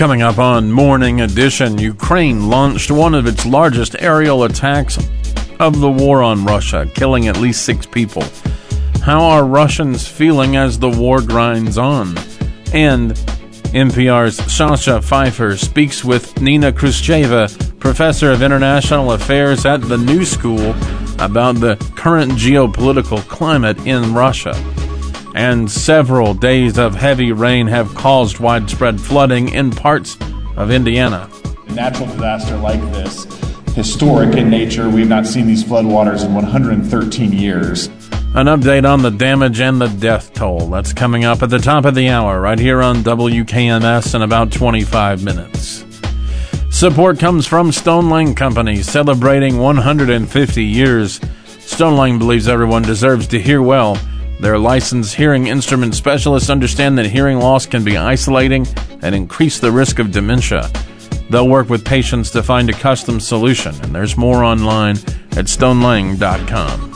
Coming up on Morning Edition, Ukraine launched one of its largest aerial attacks of the war on Russia, killing at least 6 people. How are Russians feeling as the war grinds on? And NPR's Sasha Pfeiffer speaks with Nina Khrushcheva, professor of international affairs at the New School, about the current geopolitical climate in Russia. And several days of heavy rain have caused widespread flooding in parts of Indiana. A natural disaster like this, historic in nature, we've not seen these floodwaters in 113 years. An update on the damage and the death toll. That's coming up at the top of the hour right here on WKMS in about 25 minutes. Support comes from Stone Lane Company, celebrating 150 years. Stone Lane believes everyone deserves to hear well. Their licensed hearing instrument specialists understand that hearing loss can be isolating and increase the risk of dementia. They'll work with patients to find a custom solution, and there's more online at stonelane.com.